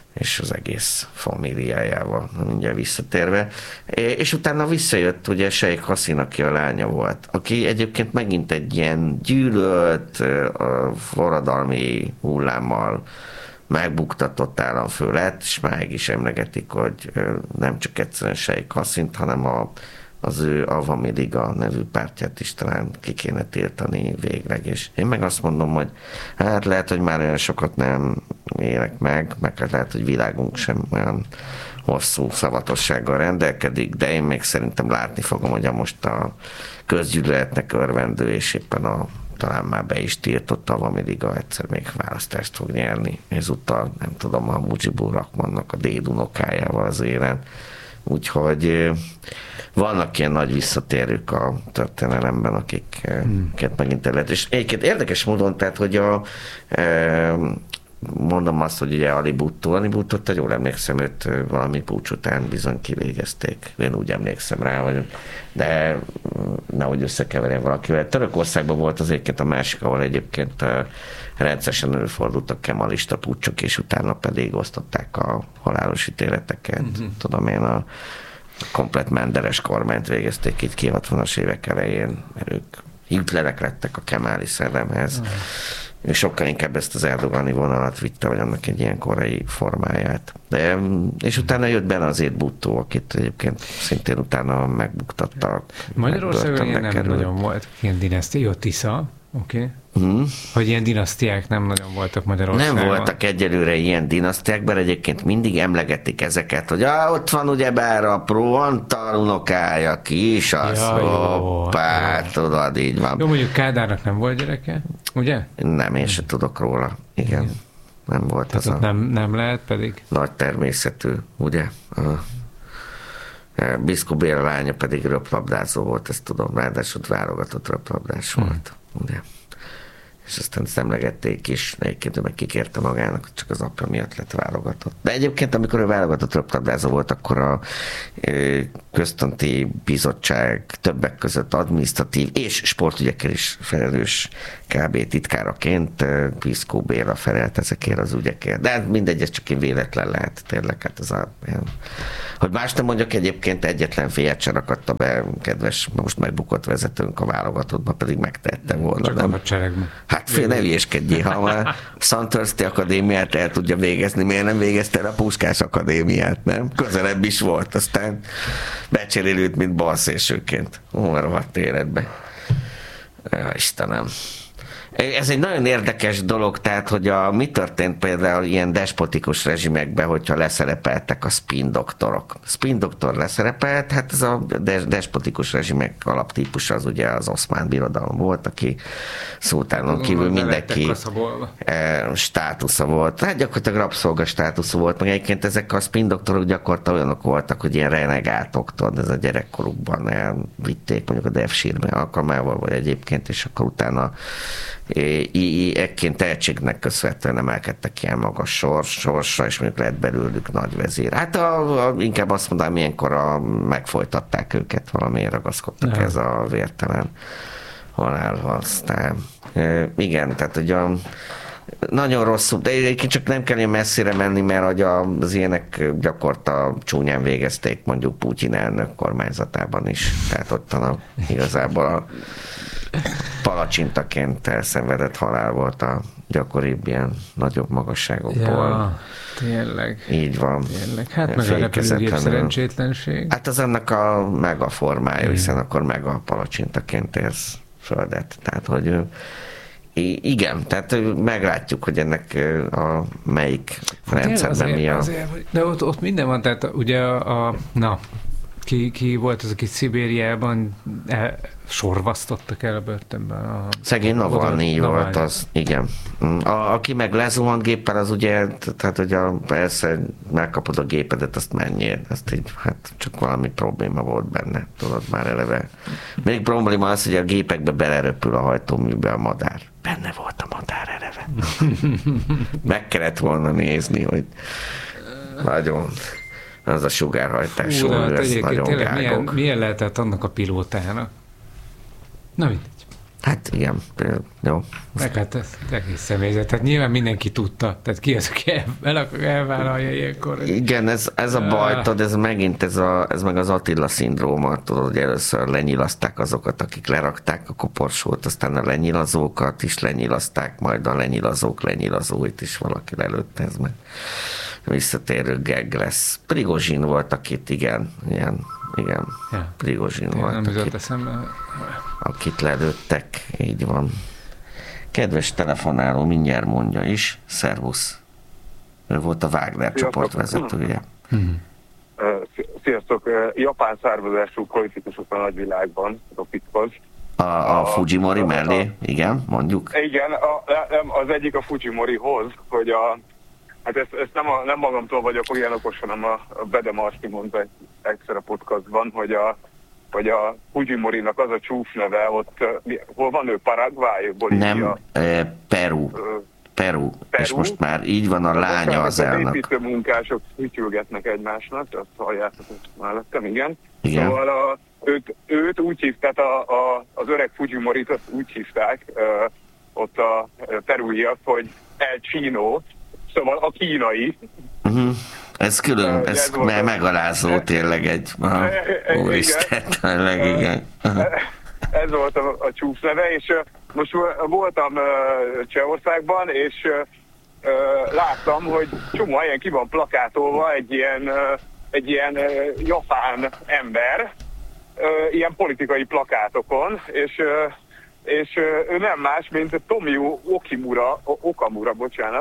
és az egész familiájával, mindjárt visszatérve. És utána visszajött ugye Sheikh Hasina, aki a lánya volt, aki egyébként megint egy ilyen gyűlölt, forradalmi hullámmal megbuktatott államfő lett, és máig is emlegetik, hogy nem csak egyszerűen Sheikh Hasint, hanem az ő Awami Liga nevű pártját is talán ki kéne tiltani végleg, és én meg azt mondom, hogy hát lehet, hogy már olyan sokat nem élek meg lehet, hogy világunk sem olyan hosszú szavatossággal rendelkedik, de én még szerintem látni fogom, hogy most a közgyűlöletnek örvendő, és éppen talán már be is tiltott Awami Liga egyszer még választást fog nyerni. Ezúttal, nem tudom, a Mujibur Rahmannak a dédunokájával az élen. Úgyhogy vannak ilyen nagy visszatérők a történelemben, akiket megint el lehet. És egyébként érdekes módon, tehát, hogy mondom azt, hogy ugye Ali Bhuttót, jól emlékszem, őt valami puccs után bizony kivégezték. Én úgy emlékszem rá, de nehogy összekeverjen valakivel. Törökországban volt az egyébként a másik, ahol egyébként rendszeresen előfordultak kemalista puccsok, és utána pedig osztották a halálos ítéleteket. Tudom én, a komplett menderes kormányt végezték itt ki 60-as évek elején, mert ők Hitlerek lettek a kemáli szellemhez. És sokkal inkább ezt az erdogani vonalat vitte, vagy annak egy ilyen korai formáját. És utána jött Benazir Bhutto, akit egyébként szintén utána megbuktattak. Magyarországon ilyen nem nagyon volt ilyen dinasztia, Tisza, oké. Hogy ilyen dinasztiák nem nagyon voltak Magyarországon. Nem voltak egyelőre ilyen dinasztiák, bár egyébként mindig emlegetik ezeket, hogy ott van ugyebár a Antal unokája, kis az, hoppá, tudod, így van. Jó, mondjuk Kádárnak nem volt gyereke, ugye? Nem, én se tudok róla. Igen. Nem volt tehát az nem lehet pedig? Nagy természetű, ugye? Biszkó Béla lánya pedig röplabdázó volt, ezt tudom, ráadásul válogatott röplabdás volt, ugye? És aztán ezt emlegették is, egyébként meg kikérte magának, hogy csak az apja miatt lett válogatott. De egyébként, amikor ő válogatott röplabdázó volt, akkor a központi bizottság többek között adminisztratív és sportügyekkel is felelős kb. Titkáraként Biszkó Béla felelt ezekért az ügyekért. De mindegy, ez csak én véletlen lehet tényleg. Hát ez hogy más nem mondjak, egyébként egyetlen félyet sem rakadta be, kedves, most megbukott vezetőnk a válogatottba, pedig megtehette volna. Csak a hadseregben. Hát fél, ne hülyéskedjél, ha már Szentörszti akadémiát el tudja végezni, miért nem végezte el a Puskás akadémiát, nem? Közelebb is volt, aztán becserélült, mint balszélsőként. Rohadt életbe. Ja, Istenem. Ez egy nagyon érdekes dolog, tehát, hogy mi történt például ilyen despotikus rezsimekben, hogyha leszerepeltek a spin doktorok. Spin doktor leszerepelt, hát ez a despotikus rezsimek alaptípusa az ugye az Oszmán Birodalom volt, aki szultánon kívül mindenki státusza volt. Hát gyakorlatilag rabszolga státusza volt, meg egyébként ezek a spin doktorok gyakorlatilag olyanok voltak, hogy ilyen renegátok, tudod, ez a gyerekkorukban elvitték mondjuk a Devsírme alkalmával, vagy egyébként, és akkor utána ekként tehetségnek köszönhetően emelkedtek ilyen magas sorsra, és mondjuk lett belőlük nagy vezér. Hát inkább azt mondanám, ilyenkor megfojtatták őket, valamiért ragaszkodtak ez a vértelen halálhoz. Igen, tehát ugye nagyon rosszul, de egyébként csak nem kell ilyen messzire menni, mert az ilyenek gyakorta csúnyán végezték mondjuk Putyin elnök kormányzatában is. Tehát ott igazából a palacsintaként elszenvedett halál volt a gyakoribb ilyen nagyobb magasságokból. Ja, tényleg. Így van. Tényleg. Hát meg a repülőgép szerencsétlenség. Hát az annak a megaformája, hiszen akkor meg a palacsintaként érsz földet. Tehát, hogy igen, tehát meglátjuk, hogy ennek a melyik rendszerben mi a... De ott minden van, tehát ugye ki volt az, aki Szibériában sorvasztottak el a börtönben? Szegény Navalnyi volt az, igen. Aki meg lezuhant géppel, az ugye, tehát hogy persze megkapod a gépedet, azt menjél. Azt így, hát csak valami probléma volt benne, tudod már eleve. Még probléma az, hogy a gépekbe beleröpül a hajtóműbe a madár. Benne volt a madár eleve. Meg kellett volna nézni, hogy nagyon... Az a sugárhajtású, ez nagyon gágok. Milyen lehetett annak a pilótának? Na mindegy. Hát igen, jó. Meg hát ez egész személyzet. Tehát nyilván mindenki tudta. Tehát ki az, aki elvállalja ilyenkor? Igen, ez a baj, tudod, ez megint ez meg az Attila szindróma, tudod, hogy először lenyilazták azokat, akik lerakták a koporsót, aztán a lenyilazókat is lenyilazták, majd a lenyilazók lenyilazóit is valaki lelőtte, ez meg visszatérő gag lesz. Prigozsin volt, akit igen, ja. Prigozsin volt, akit lelőttek, így van. Kedves telefonáló, mindjárt mondja is, szervusz. Ő volt a Wagner csoport vezetője. Sziasztok! Japán származású politikusok a nagyvilágban, rokithoz. A Fujimori mellé, igen, mondjuk. Igen, az egyik a Fujimorihoz, hogy hát ezt nem magamtól vagyok olyan okos, hanem a Bede Marti mondta egyszer a podcastban, hogy a Fujimorinak az a csúfneve, ott hol van ő, Paraguay, Bolívia? Nem, Peru, és most már így van a lánya az elnök. Az építő munkások hütyülgetnek egymásnak, azt halljátok mellettem, igen. Szóval őt úgy hívták, az öreg Fujimorit azt úgy hívták ott a peruiak, hogy El Chino, szóval a kínai. Ez külön, ez megalázó tényleg egy... Úristen, tényleg, igen. Ez volt a csúcs neve, és most voltam Csehországban, és láttam, hogy csomó helyen ki van plakátolva egy ilyen japán ember, ilyen politikai plakátokon, és ő nem más, mint Tomio Okamura,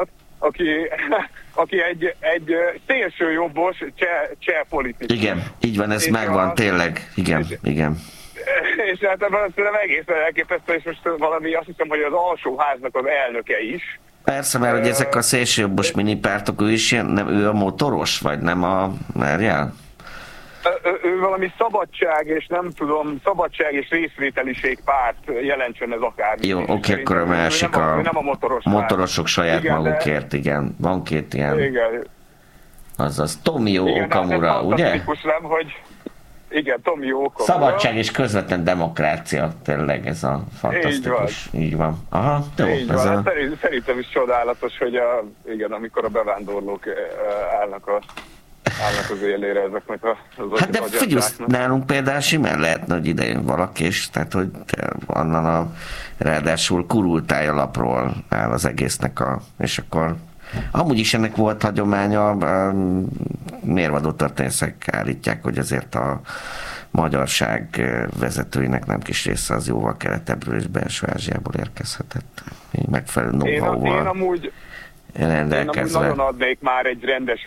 aki egy szélsőjobbos cseh politikus. Igen, így van, ez és megvan, tényleg. Igen. És hát ebben egészen elképesztő, és most valami, azt hiszem, hogy az alsóháznak az elnöke is. Persze, mert hogy ezek a szélsőjobbos minipártok, ő is ilyen, nem, ő a motoros, vagy nem a merjel? Ő valami szabadság és részvételiség párt jelentsen ez akármi. Jó, oké, akkor a másik nem a motorosok saját igen, magukért, igen. Van két ilyen. Igen. Azaz, Tomio Okamura, ugye? Nem, hogy igen, Tomio Okamura. Szabadság és közvetlen demokrácia, tényleg ez a fantasztikus. Így van. Aha, jó. Így van. Szerintem is csodálatos, hogy amikor a bevándorlók állnak az élére ezeknek az hát de figyelj, nálunk például simán lehetne, hogy idejön valaki, és tehát, hogy onnan ráadásul kurultája lapról áll az egésznek és akkor amúgy is ennek volt hagyománya, mérvadó történészek állítják, hogy azért a magyarság vezetőinek nem kis része az jóval keletibbről és belső Ázsiából érkezhetett. Így megfelelő know-how-val. Én amúgy nagyon adnék már egy rendes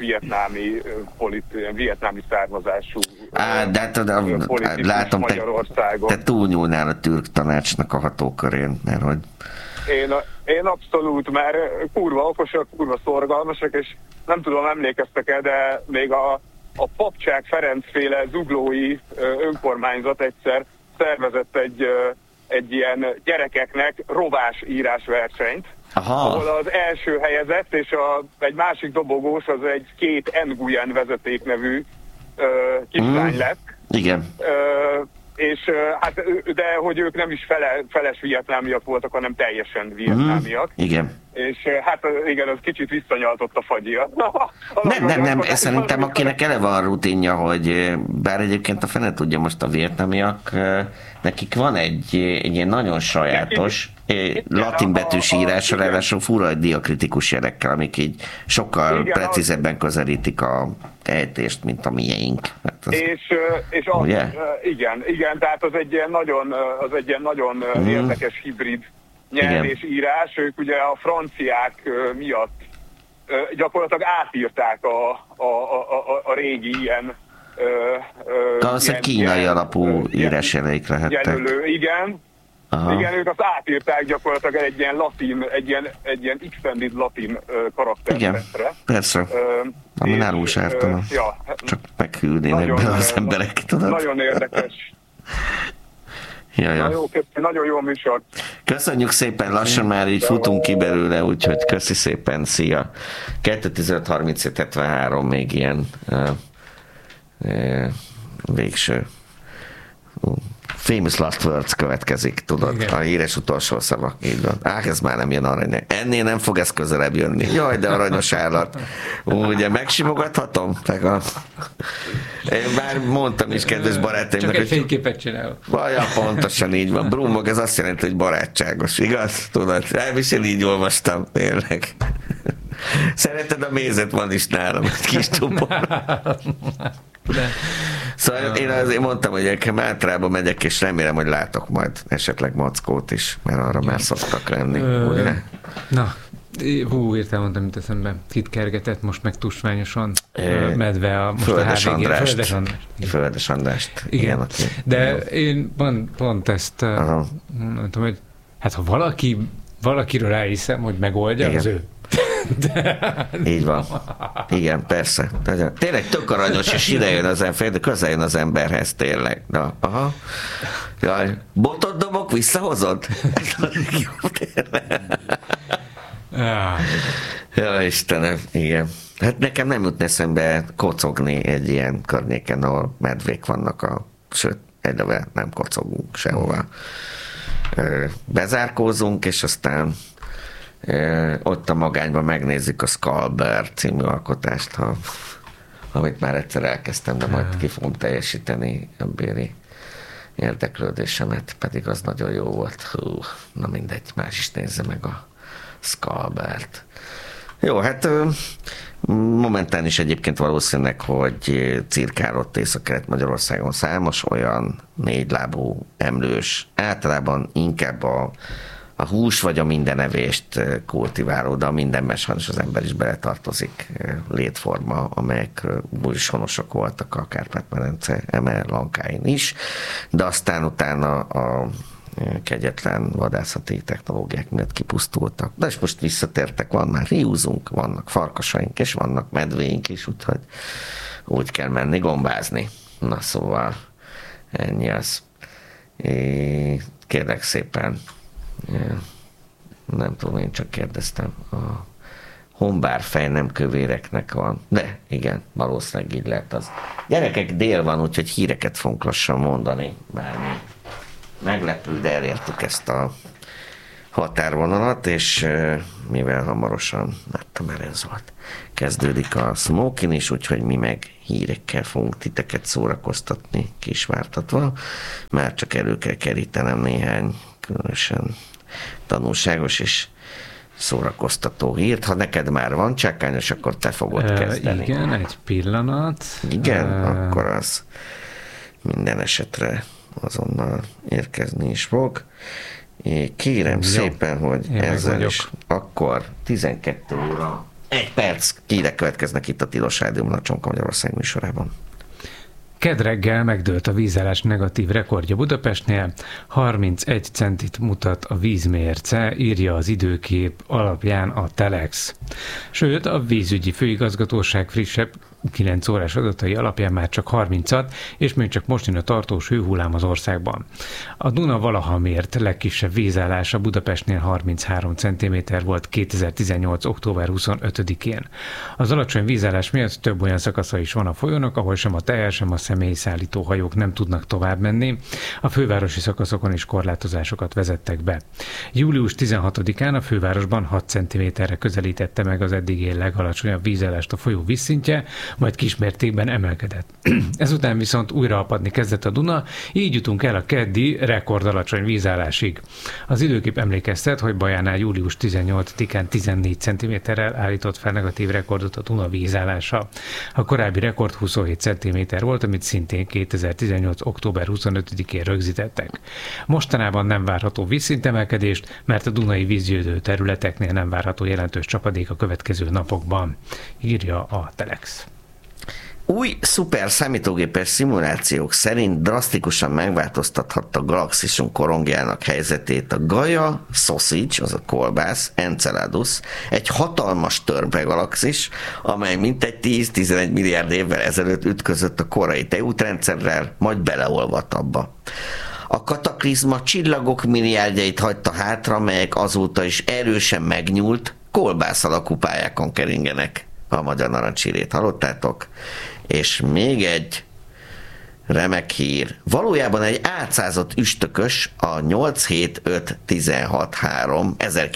vietnámi származású politikus látom, te túlnyúlnál a türk tanácsnak a hatókörén, mert hogy... Én abszolút, mert kurva okosak, kurva szorgalmasak, és nem tudom, emlékeztek-e, de még a Papcsák Ferencféle zuglói önkormányzat egyszer szervezett egy ilyen gyerekeknek rovás írásversenyt, ahol az első helyezett, és egy másik dobogós az egy 2 Nguyen vezeték nevű kislány lett. Igen. És hát, de hogy ők nem is feles vietnámiak voltak, hanem teljesen vietnámiak. Igen. És hát igen, az kicsit visszanyaltott a fagyja. Nem, szerintem akinek eleve van rutinja, hogy bár egyébként a fene tudja most a vietnámiak, nekik van egy ilyen nagyon sajátos latinbetűs írásra, ráadásul fura diakritikus jelekkel, amik így sokkal precízebben közelítik a ejtést, mint a miénk. Igen, tehát az egy ilyen nagyon érdekes hibrid nyelv és írás. Ők ugye a franciák miatt gyakorlatilag átírták a régi ilyen valószínűleg kínai alapú írásjeleik lehettek. Igen. Aha. Igen, ők azt átírták gyakorlatilag egy ilyen extended latin karakterre. Igen, persze. Ami nálunk sártana. Csak meghűlnének be az emberek, tudod? Nagyon érdekes. Ja. Nagyon jó műsor. Köszönjük szépen, lassan már így futunk ki belőle, úgyhogy köszi szépen, szia. 215-37-73 még ilyen végső famous last words következik, tudod, igen. A híres utolsó szavak, így van. Ez már nem jön arany. Ennél nem fog ez közelebb jönni. Jaj, de aranyos állat. Ugye, megsimogathatom? Én már mondtam is, kedves barátaimnak, csak egy fényképet csinálok. Vajon pontosan így van. Brumog, ez azt jelenti, hogy barátságos, igaz? Tudod, is én így olvastam, tényleg. Szereted a mézet, van is nálam, egy kis csupor. Szóval én azért mondtam, hogy általában megyek, és remélem, hogy látok majd esetleg mackót is, mert arra már szoktak lenni. Ugye? Na, értem mondtam, mint eszembe. Kit kergetett, most meg tusványosan medve a Földes Andrást. Földes Andrást. Igen. De én pont ezt mondtam, hogy hát ha valakiről elhiszem, hogy megoldja, igen. Az ő. Így van. Igen, persze. Tényleg tök aranyos, és ide jön az ember, de közel jön az emberhez, tényleg. Na, aha. Jaj, botot dobok, visszahozod? Ja, Istenem, igen. Hát nekem nem jutna eszembe kocogni egy ilyen környéken, ahol medvék vannak, sőt, egyre nem kocogunk sehova. Bezárkózunk, és aztán ott a magányban megnézzük a Skullbear című alkotást, amit már egyszer elkezdtem, de majd ki fogom teljesíteni a béri érdeklődésemet, pedig az nagyon jó volt. Na mindegy, más is nézze meg a Skullbeart. Jó, hát momentán is egyébként valószínűleg, hogy cirkálott Észak-Kelet-Magyarországon számos olyan négylábú emlős, általában inkább a hús vagy a mindenevést kultiváló, de a mindenben sajnos az ember is beletartozik létforma, amelyek bújshonosok voltak a Kárpát-medence emellankáin is, de aztán utána a kegyetlen vadászati technológiák miatt kipusztultak. De és most visszatértek, van már riúzunk, vannak farkasaink, és vannak medvéink is, úgyhogy úgy kell menni gombázni. Na szóval ennyi az. Kérlek szépen, nem tudom, én csak kérdeztem, a hombárfej nem kövéreknek van, de igen, valószínűleg így lehet az. Gyerekek, dél van, úgyhogy híreket fogunk lassan mondani, bármi meglepő, de elértük ezt a határvonalat, és mivel hamarosan, láttam, ez volt, kezdődik a Smokin is, úgyhogy mi meg hírekkel fogunk titeket szórakoztatni, kisvártatva, már csak elő kell kerítenem néhány különösen tanulságos és szórakoztató hírt. Ha neked már van csákányos, akkor te fogod kezdeni. Igen, egy pillanat. Igen, akkor az minden esetre azonnal érkezni is fog. Kérem szépen, hogy ezzel is akkor 12 óra 1 perc hírek következnek itt a Tilos Rádióban, a Csonka Magyarország műsorában. Kedd reggel megdőlt a vízállás negatív rekordja Budapestnél, 31 centit mutat a vízmérce, írja az időkép alapján a Telex. Sőt, a vízügyi főigazgatóság frissebb 9 órás adatai alapján már csak 30-at, és még csak most jön a tartós hőhullám az országban. A Duna valaha mért legkisebb vízállása Budapestnél 33 cm volt 2018. október 25-én. Az alacsony vízállás miatt több olyan szakasza is van a folyónak, ahol sem a teher, sem a személyszállító hajók nem tudnak tovább menni. A fővárosi szakaszokon is korlátozásokat vezettek be. Július 16-án a fővárosban 6 cm-re közelítette meg az eddigi legalacsonyabb vízállást a folyó vízszintje, majd kismértékben emelkedett. Ezután viszont újra apadni kezdett a Duna, így jutunk el a keddi rekordalacsony vízállásig. Az időkép emlékeztet, hogy Bajánál július 18-án 14 cm-rel állított fel negatív rekordot a Duna vízállása. A korábbi rekord 27 cm volt, amit szintén 2018. október 25-én rögzítettek. Mostanában nem várható vízszintemelkedést, mert a dunai vízgyűjtő területeknél nem várható jelentős csapadék a következő napokban, írja a Telex. Új szuper számítógépes szimulációk szerint drasztikusan megváltoztathatta galaxisunk korongjának helyzetét a Gaia Sausage, az a kolbász, Enceladus, egy hatalmas törbegalaxis, amely mintegy 10-11 milliárd évvel ezelőtt ütközött a korai tejútrendszerrel, majd beleolvadt abba. A kataklizma csillagok milliárdjait hagyta hátra, melyek azóta is erősen megnyúlt, kolbász alakú pályákon keringenek. A magyar narancsírét hallottátok, és még egy remek hír. Valójában egy átszázott üstökös, a 875163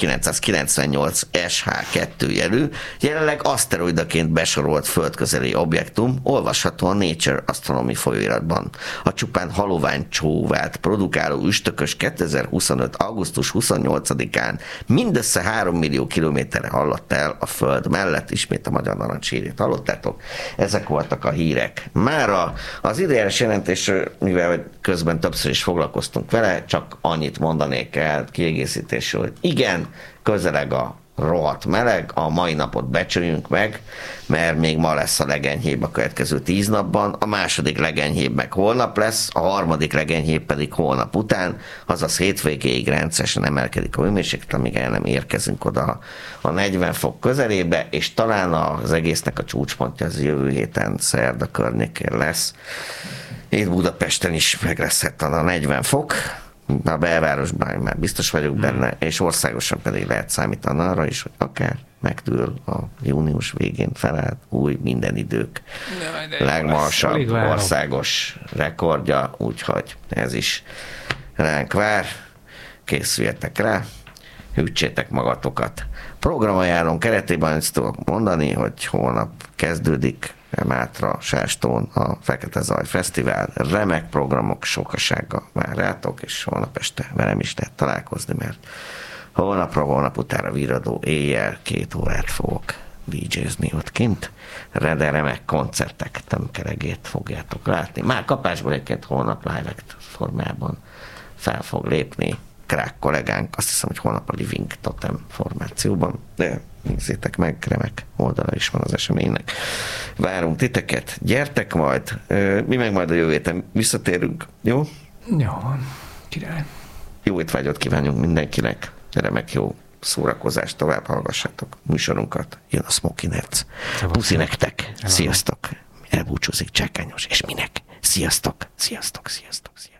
1998 SH2 jelű, jelenleg aszteroidaként besorolt földközeli objektum, olvasható a Nature Astronomy folyóiratban. A csupán halovány csóvát produkáló üstökös 2025. augusztus 28-án mindössze 3 millió kilométerre haladt el a Föld mellett, ismét a Magyar Narancshírét hallottátok. Ezek voltak a hírek. Mára az időjárás jelentésről, mivel közben többször is foglalkoztunk vele, csak annyit mondanék el kiegészítésről, hogy igen, közeleg a rohadt meleg, a mai napot becsüljünk meg, mert még ma lesz a legenyhébb a következő 10 napban, a második legenyhébb meg holnap lesz, a harmadik legenyhébb pedig holnap után, azaz hétvégéig rendszeresen emelkedik a hőmérséklet, amíg el nem érkezünk oda a 40 fok közelébe, és talán az egésznek a csúcspontja az jövő héten szerda környékén lesz. Itt Budapesten is meg lesz a 40 fok, a belvárosban már biztos vagyok benne, és országosan pedig lehet számítani arra is, hogy akár megdől a június végén felállt új minden idők legmagasabb országos rekordja, úgyhogy ez is ránk vár. Készüljetek rá, hűtsétek magatokat. Programajánlón keretében azt tudok mondani, hogy holnap kezdődik Mátra, Sástón a Fekete Zaj Fesztivál, remek programok sokasága vár rátok, és holnap este velem is lehet találkozni, mert holnap utána viradó éjjel 2 órát fogok DJ-zni ott kint, de remek koncertek tömkeregét fogjátok látni. Már kapásból egyébként holnap live formában fel fog lépni Krák kollégánk, azt hiszem, hogy holnap a Living Totem formációban, de nézzétek meg, remek oldala is van az eseménynek. Várunk titeket, gyertek majd, mi meg majd a jövő héten visszatérünk, jó? Jó, király. Jó étvágyat kívánunk mindenkinek, remek jó szórakozást, tovább hallgassátok műsorunkat, jön a Smoky Nerds. Puszi nektek, sziasztok, elbúcsúzik Csákányos, és minek? Sziasztok, sziasztok, sziasztok, sziasztok.